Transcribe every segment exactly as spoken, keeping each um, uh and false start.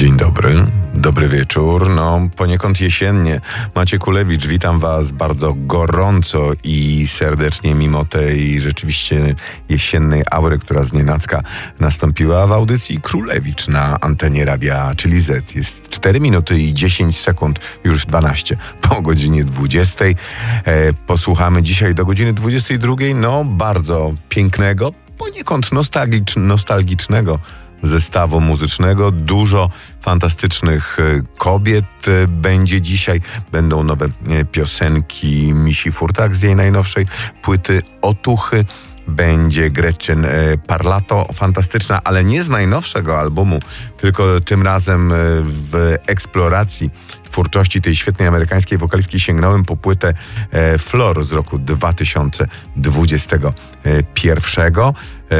Dzień dobry, dobry wieczór, no poniekąd jesiennie. Maciej Kulewicz, witam Was bardzo gorąco i serdecznie mimo tej rzeczywiście jesiennej aury, która znienacka nastąpiła w audycji Królewicz na antenie radia, czyli Z. Jest cztery minuty i dziesięć sekund, już dwanaście po godzinie dwudziestej. E, posłuchamy dzisiaj do godziny dwudziestej drugiej, no bardzo pięknego, poniekąd nostalgicz- nostalgicznego zestawu muzycznego. Dużo fantastycznych kobiet będzie dzisiaj. Będą nowe piosenki Misi Furtak z jej najnowszej płyty Otuchy. Będzie Gretchen Parlato, fantastyczna, ale nie z najnowszego albumu, tylko tym razem w eksploracji twórczości tej świetnej amerykańskiej wokalistki sięgnąłem po płytę Flor z roku dwa tysiące dwudziestego pierwszego.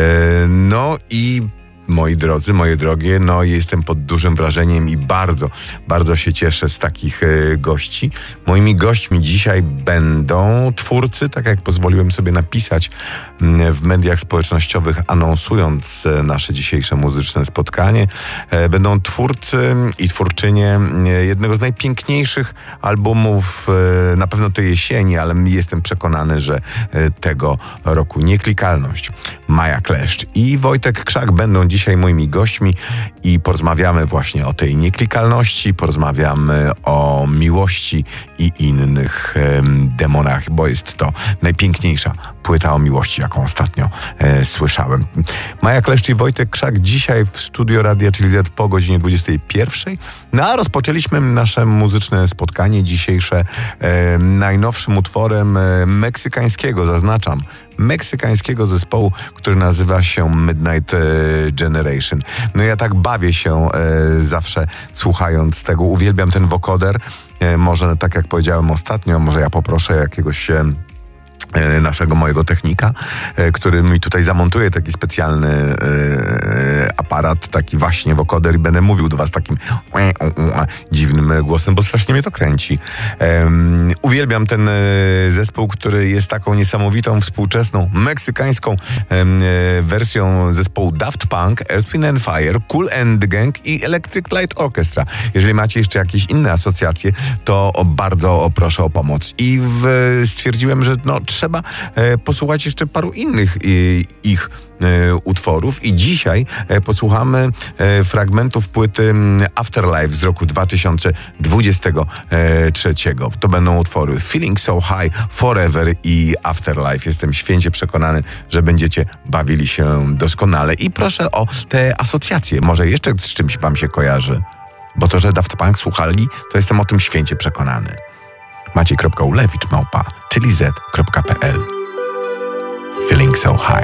No i moi drodzy, moje drogie, no jestem pod dużym wrażeniem i bardzo, bardzo się cieszę z takich e, gości. Moimi gośćmi dzisiaj będą twórcy, tak jak pozwoliłem sobie napisać m, w mediach społecznościowych, anonsując e, nasze dzisiejsze muzyczne spotkanie. E, będą twórcy i twórczynie e, jednego z najpiękniejszych albumów e, na pewno tej jesieni, ale jestem przekonany, że e, tego roku. Nieklikalność. Maja Kleszcz i Wojtek Krzak będą dzisiaj moimi gośćmi i porozmawiamy właśnie o tej nieklikalności, porozmawiamy o miłości i innych e, demonach, bo jest to najpiękniejsza płyta o miłości, jaką ostatnio e, słyszałem. Maja Kleszcz i Wojtek Krzak dzisiaj w studio Radia, czyli Z po godzinie dwudziestej pierwszej. No a rozpoczęliśmy nasze muzyczne spotkanie dzisiejsze e, najnowszym utworem e, meksykańskiego, zaznaczam, meksykańskiego zespołu, który nazywa się Midnight Generation. No ja tak bawię się e, zawsze słuchając tego, uwielbiam ten wokoder. E, może tak jak powiedziałem ostatnio, może ja poproszę jakiegoś e, naszego mojego technika, który mi tutaj zamontuje taki specjalny e, aparat, taki właśnie wokoder i będę mówił do was takim dziwnym głosem, bo strasznie mnie to kręci. E, uwielbiam ten zespół, który jest taką niesamowitą, współczesną, meksykańską e, wersją zespołu Daft Punk, Earth, Wind and Fire, Kool and the Gang i Electric Light Orchestra. Jeżeli macie jeszcze jakieś inne asocjacje, to bardzo proszę o pomoc. I w, stwierdziłem, że no trzeba e, posłuchać jeszcze paru innych e, ich e, utworów i dzisiaj e, posłuchamy e, fragmentów płyty Afterlife z roku dwa tysiące dwudziestego trzeciego. To będą utwory Feeling So High, Forever i Afterlife. Jestem święcie przekonany, że będziecie bawili się doskonale i proszę o te asocjacje. Może jeszcze z czymś wam się kojarzy, bo to, że Daft Punk słuchali, to jestem o tym święcie przekonany. Maciej kropka Ulewicz małpa, czyli z kropka p l. Feeling So High.